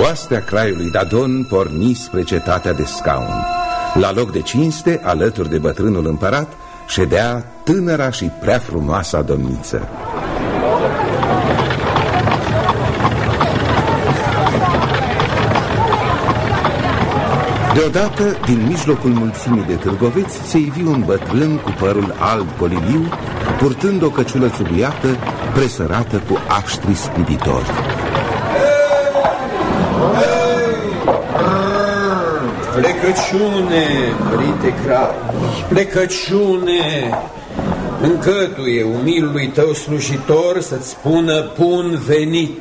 Oastea craiului Dadon porni spre cetatea de scaun. La loc de cinste, alături de bătrânul împărat, ședea tânăra și prea frumoasa domniță. Deodată, din mijlocul mulțimii de târgoveți, se ivi un bătrân cu părul alb coliliu, purtând o căciulă țubuiată, presărată cu aștri spiditori. Plecăciune, părinte Crai, plecăciune! Încătuie umilului tău slujitor să-ți spună bun venit.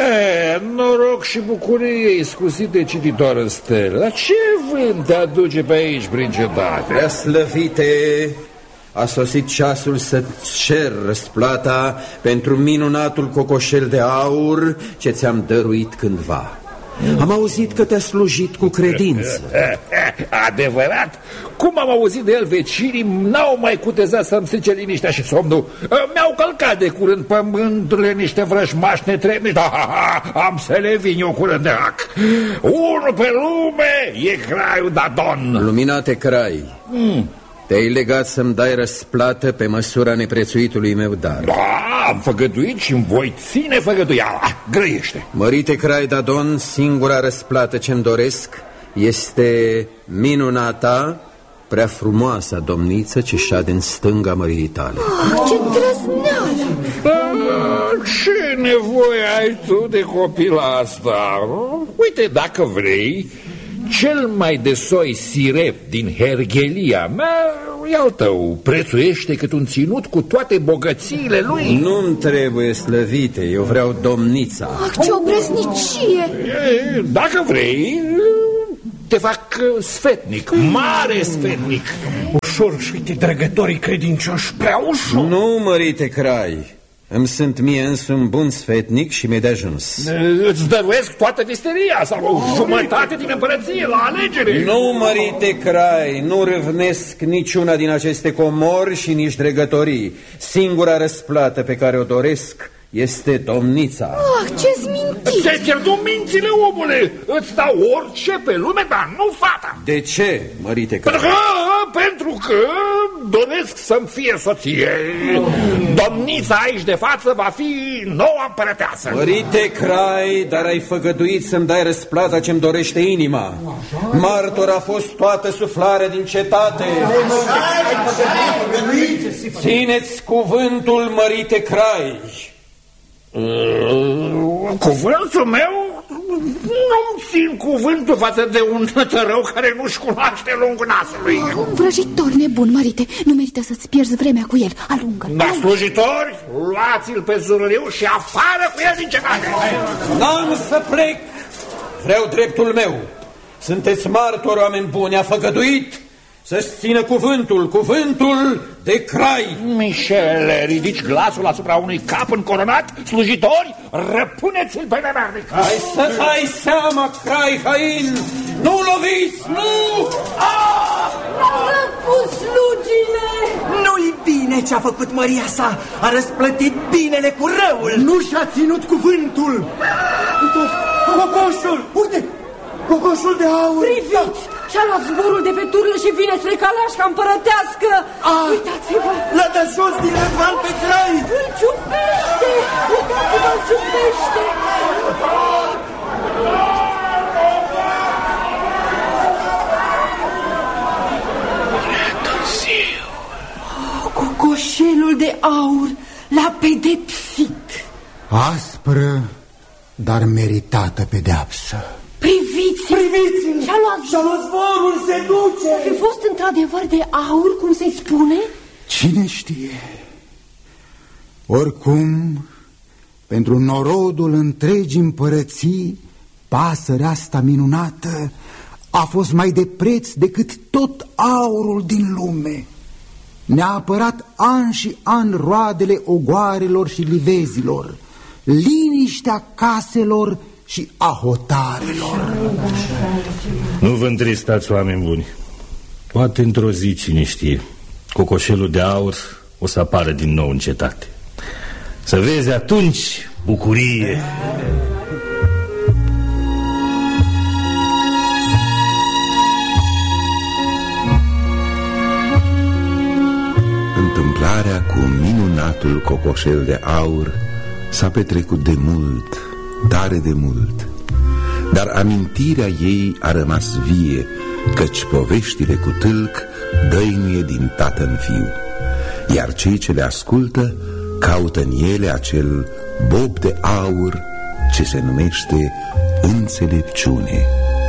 Noroc și bucurie iscusite cititor în stele. Dar ce vânt te aduce pe aici prin cetate? Prea slăvite, a sosit ceasul să-ți cer răsplata pentru minunatul cocoșel de aur ce ți-am dăruit cândva. Am auzit că te-a slujit cu credință. Adevărat? Cum am auzit de el, vecinii n-au mai cutezat să-mi strice liniștea și somnul. Mi-au călcat de curând pământurile niște vrăjmași netrebnici. Am să le vin eu curând de ac. Unul pe lume e craiul Dadon. Luminate Crai, te-ai legat să-mi dai răsplată pe măsura neprețuitului meu dar. Da, am făgăduit și-mi voi ține făgăduiala. Grăiește. Mărite Crai Dadon, singura răsplată ce-mi doresc este minunata, prea frumoasa domniță ce șade în stânga măriei tale. Ce drăzneală! Ce nevoie ai tu de copila asta? Uite, dacă vrei, cel mai de soi sirep din herghelia mea e al tău. Prețuiește cât un ținut cu toate bogățiile lui. Nu-mi trebuie slăvite, eu vreau domnița. Ce obrăznicie! Dacă vrei, te fac sfetnic, mare sfetnic. Ușor, și uite, drăgătorii credincioși, prea ușor. Nu, mărite Crai, îmi sunt mie însumi bun sfetnic și mi-e de ajuns. Îți dăruiesc toată visteria sau jumătate din împărăție la alegere. Nu, mărite Crai, nu râvnesc niciuna din aceste comori și nici dregătorii. Singura răsplată pe care o doresc este domnița. Ce-ți minți? Ți-ai pierdut mințile, omule. Îți dau orice pe lume, dar nu fata. De ce, mărite Crai? Pentru că doresc să-mi fie soție. Domnița aici de față va fi noua împărăteasă. Mărite Crai, dar ai făgăduit să-mi dai răsplata ce-mi dorește inima. Martor a fost toată suflarea din cetate. Țineți cuvântul, mărite Crai. Cuvântul meu? Nu-mi țin cuvântul față de un tărău care nu-și cunoaște lungul nasului. Un vrăjitor nebun, mărite. Nu merită să-ți pierzi vremea cu el. Alungă-l. Dar slujitori, luați-l pe zurăriu și afară cu el din cetate. N-am să plec. Vreau dreptul meu. Sunteți martori, oameni buni. A făgăduit să-ți țină cuvântul de Crai. Michele, ridici glasul asupra unui cap încoronat? Slujitori, răpuneți-l pe nemernic. Hai să dai seama, Crai hain. Nu loviți, nu! L-au răpus slugile. Nu-i bine ce-a făcut măria sa. A răsplătit binele cu răul. Nu și-a ținut cuvântul. Uite, cocoșul, uite, cocoșul de aur. Priviți, și-a luat zborul de pe turnă și vine spre caleașca împărătească. Uitați-vă. L-a dat jos din rădvan pe Crai. Îl ciupește. Uitați-vă, îl ciupește. Cocoșelul de aur l-a pedepsit. Aspră, dar meritată pedeapsă. Priviți-l! Și-a luat zborul, se duce! Fi fost într-adevăr de aur, cum se spune? Cine știe? Oricum, pentru norodul întregii împărății, pasărea asta minunată a fost mai de preț decât tot aurul din lume. Ne-a apărat an și an roadele ogoarelor și livezilor, liniștea caselor și a hotarelor. Nu vă întristați, oameni buni. Poate într-o zi, cine știe, cocoșelul de aur o să apară din nou în cetate. Să vezi atunci bucurie. Cu minunatul cocoșel de aur s-a petrecut de mult, tare de mult, dar amintirea ei a rămas vie, căci poveștile cu tâlc dăinuie din tată în fiu, iar cei ce le ascultă caută în ele acel bob de aur ce se numește înțelepciune.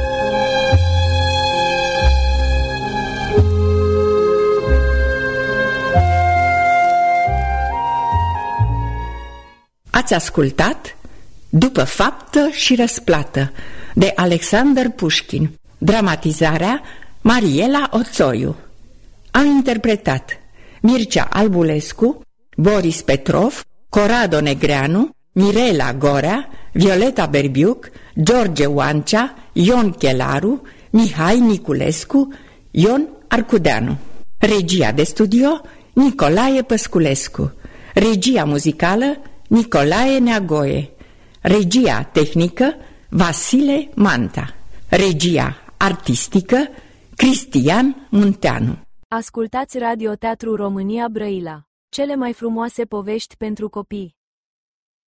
Ați ascultat După faptă și răsplată de Alexander Pușkin. Dramatizarea Mariela Oțoiu. Au interpretat Mircea Albulescu, Boris Petrov, Corrado Negreanu, Mirela Gorea, Violeta Berbiuc, George Oancea, Ion Chelaru, Mihai Niculescu, Ion Arcudeanu. Regia de studio Nicolae Păsculescu. Regia muzicală Nicolae Neagoe. Regia tehnică Vasile Manta. Regia artistică Cristian Munteanu. Ascultați Radio Teatru România Brăila. Cele mai frumoase povești pentru copii.